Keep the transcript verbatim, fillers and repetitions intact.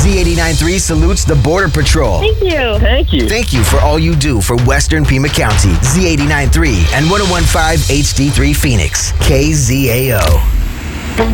Z eighty-nine point three salutes the Border Patrol. Thank you. Thank you. Thank you for all you do for Western Pima County. Z eighty-nine point three and one oh one point five H D three Phoenix. K Z A O.